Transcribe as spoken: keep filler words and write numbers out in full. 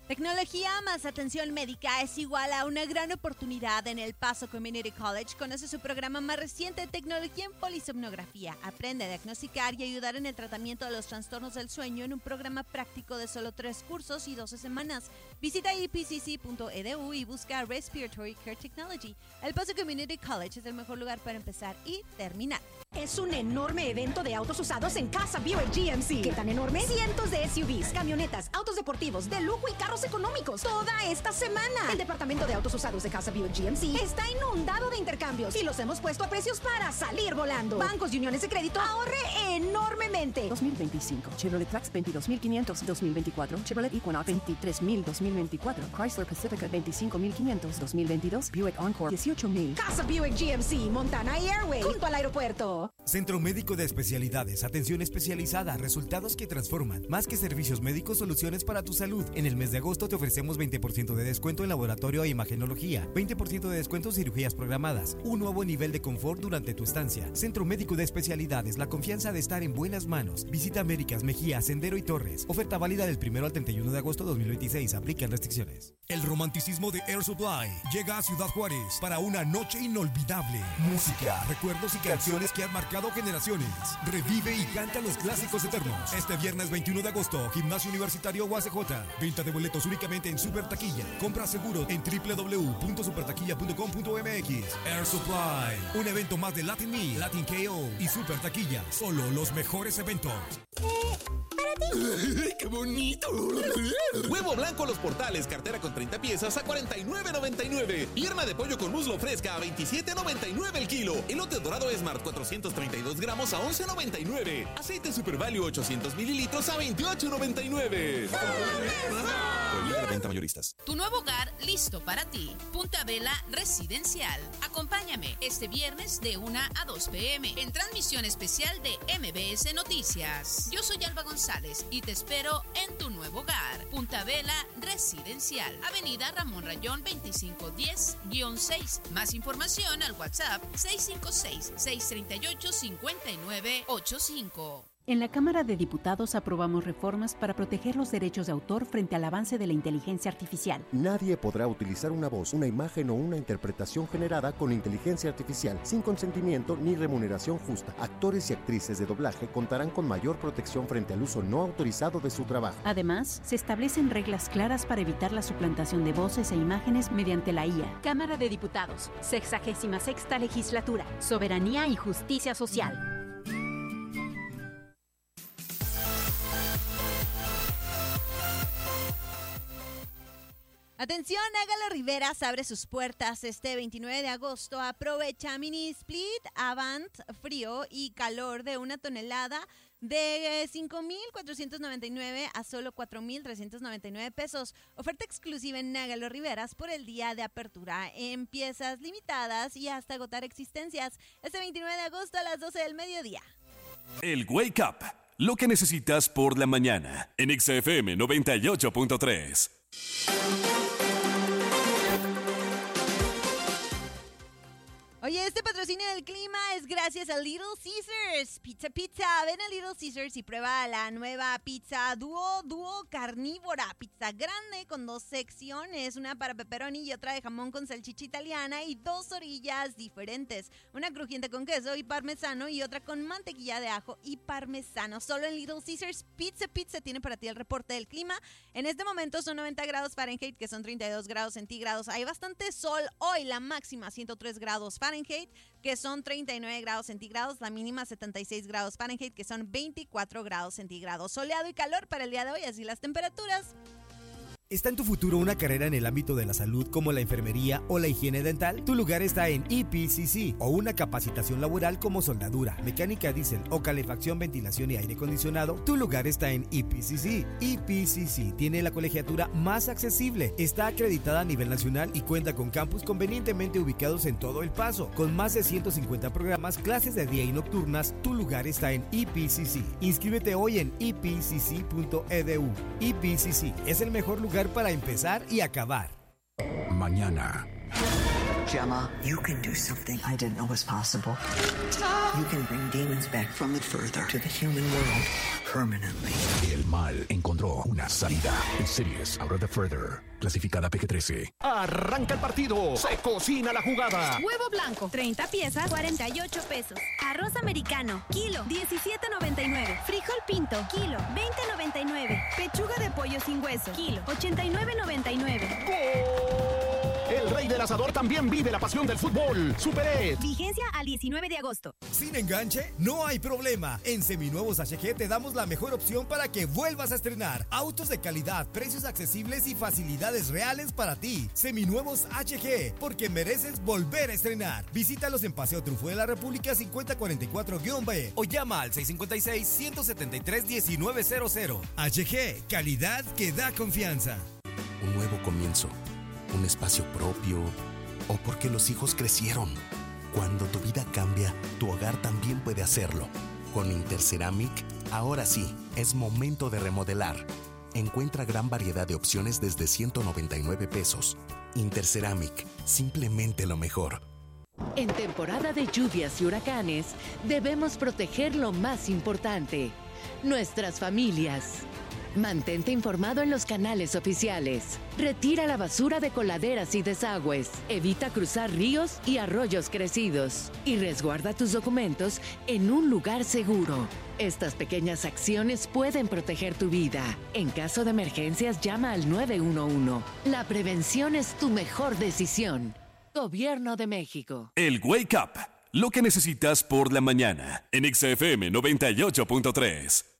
Tecnología más atención médica es igual a una gran oportunidad en El Paso Community College. Conoce su programa más reciente, Tecnología en Polisomnografía. Aprende a diagnosticar y ayudar en el tratamiento de los trastornos del sueño en un programa práctico de solo tres cursos y doce semanas. Visita e p c c punto e d u y busca Respiratory Care Technology. El Paso Community College es el mejor lugar para empezar y terminar. Es un enorme evento de autos usados en Casa Buick G M C. ¿Qué tan enorme? Cientos de S U Vs, camionetas, autos deportivos, de lujo y carros económicos. Toda esta semana. El departamento de autos usados de Casa Buick G M C está inundado de intercambios y los hemos puesto a precios para salir volando. Bancos y uniones de crédito, ahorre enormemente. dos mil veinticinco, Chevrolet Trax veintidós mil quinientos, dos mil veinticuatro, Chevrolet Equinox veintitrés mil, dos mil veinticuatro, Chrysler Pacifica veinticinco mil quinientos, dos mil veintidós, Buick Encore dieciocho mil. Casa Buick G M C, Montana y Airway, junto al aeropuerto. Centro Médico de Especialidades, atención especializada, resultados que transforman. Más que servicios médicos, soluciones para tu salud. En el mes de agosto te ofrecemos veinte por ciento de descuento en laboratorio e imagenología, veinte por ciento de descuento en cirugías programadas, un nuevo nivel de confort durante tu estancia. Centro Médico de Especialidades, la confianza de estar en buenas manos. Visita Américas, Mejía, Sendero y Torres. Oferta válida del primero al treinta y uno de agosto de dos mil veintiséis. Aplican restricciones. El romanticismo de Air Supply llega a Ciudad Juárez para una noche inolvidable. Música, recuerdos y canciones que han marcado generaciones. Revive y canta los clásicos eternos. Este viernes veintiuno de agosto, Gimnasio Universitario U A C J. Venta de boletos únicamente en Super Taquilla. Compra seguro en w w w punto super taquilla punto com punto m x. Air Supply, un evento más de Latin Me, Latin K O y Super Taquilla. Solo los mejores eventos. ¡Qué bonito! Huevo blanco Los Portales, cartera con treinta piezas a cuarenta y nueve noventa y nueve. Pierna de pollo con muslo fresca a veintisiete noventa y nueve el kilo. Elote dorado Smart cuatrocientos treinta y dos gramos a once noventa y nueve. Aceite Super Value ochocientos mililitros a veintiocho noventa y nueve. Prohibida la venta mayoristas. Tu nuevo hogar listo para ti. Punta Vela Residencial. Acompáñame este viernes de una a dos p m en transmisión especial de M B S Noticias. Yo soy Alba González y te espero en tu nuevo hogar. Punta Vela Residencial. Avenida Ramón Rayón veinticinco diez guión seis. Más información al WhatsApp seis cinco seis, seis tres ocho, cinco nueve ocho cinco. En la Cámara de Diputados aprobamos reformas para proteger los derechos de autor frente al avance de la inteligencia artificial. Nadie podrá utilizar una voz, una imagen o una interpretación generada con inteligencia artificial sin consentimiento ni remuneración justa. Actores y actrices de doblaje contarán con mayor protección frente al uso no autorizado de su trabajo. Además, se establecen reglas claras para evitar la suplantación de voces e imágenes mediante la I A. Cámara de Diputados, sexagésima sexta legislatura, soberanía y justicia social. Atención, Hágalo Riveras abre sus puertas este veintinueve de agosto. Aprovecha mini split, Avant, frío y calor de una tonelada de cinco mil cuatrocientos noventa y nueve a solo cuatro mil trescientos noventa y nueve pesos. Oferta exclusiva en Hágalo Riveras por el día de apertura en piezas limitadas y hasta agotar existencias. Este veintinueve de agosto a las doce del mediodía. El Wake Up, lo que necesitas por la mañana en X F M noventa y ocho punto tres. Oye, este patrocinio del clima es gracias a Little Caesars. Pizza Pizza. Ven a Little Caesars y prueba la nueva pizza Duo Duo Carnívora. Pizza grande con dos secciones, una para pepperoni y otra de jamón con salchicha italiana y dos orillas diferentes. Una crujiente con queso y parmesano y otra con mantequilla de ajo y parmesano. Solo en Little Caesars. Pizza Pizza tiene para ti el reporte del clima. En este momento son noventa grados Fahrenheit, que son treinta y dos grados centígrados. Hay bastante sol hoy, la máxima ciento tres grados Fahrenheit, que son treinta y nueve grados centígrados, la mínima setenta y seis grados Fahrenheit, que son veinticuatro grados centígrados. Soleado y calor para el día de hoy, así las temperaturas. ¿Está en tu futuro una carrera en el ámbito de la salud como la enfermería o la higiene dental? Tu lugar está en E P C C, o una capacitación laboral como soldadura, mecánica diésel o calefacción, ventilación y aire acondicionado. Tu lugar está en E P C C. E P C C tiene la colegiatura más accesible, está acreditada a nivel nacional y cuenta con campus convenientemente ubicados en todo El Paso. Con más de ciento cincuenta programas, clases de día y nocturnas, tu lugar está en E P C C. Inscríbete hoy en e p c c punto e d u. E P C C es el mejor lugar para empezar y acabar. Mañana. Gemma, you can do something I didn't know was possible. You can bring demons back from the further to the human world permanently. El mal encontró una salida. En series, ahora The Further. Clasificada P G trece. Arranca el partido. Se cocina la jugada. Huevo blanco, treinta piezas, cuarenta y ocho pesos. Arroz americano, kilo, diecisiete noventa y nueve. Frijol pinto, kilo, veinte noventa y nueve. Pechuga de pollo sin hueso, kilo, ochenta y nueve noventa y nueve. ¡Gol! El rey del asador también vive la pasión del fútbol. Super. Vigencia al diecinueve de agosto. ¿Sin enganche? No hay problema. En Seminuevos H G te damos la mejor opción para que vuelvas a estrenar. Autos de calidad, precios accesibles y facilidades reales para ti. Seminuevos H G, porque mereces volver a estrenar. Visítalos en Paseo Trufo de la República cincuenta cuarenta y cuatro B o llama al seis cinco seis, uno siete tres, uno nueve cero cero. H G, calidad que da confianza. Un nuevo comienzo, un espacio propio, o porque los hijos crecieron. Cuando tu vida cambia, tu hogar también puede hacerlo. Con Interceramic, ahora sí, es momento de remodelar. Encuentra gran variedad de opciones desde ciento noventa y nueve pesos. Interceramic, simplemente lo mejor. En temporada de lluvias y huracanes, debemos proteger lo más importante, nuestras familias. Mantente informado en los canales oficiales. Retira la basura de coladeras y desagües. Evita cruzar ríos y arroyos crecidos. Y resguarda tus documentos en un lugar seguro. Estas pequeñas acciones pueden proteger tu vida. En caso de emergencias, llama al nueve uno uno. La prevención es tu mejor decisión. Gobierno de México. El Wake Up. Lo que necesitas por la mañana. En X F M noventa y ocho punto tres.